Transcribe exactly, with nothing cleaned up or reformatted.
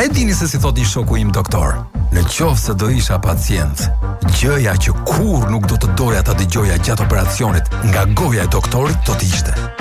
e dini se si thot një shoku im doktor? Në qoftë se do isha pacient, gjëja që kur nuk do të doja ta dëgjoja gjatë operacionit nga goja e doktorit do të ishte: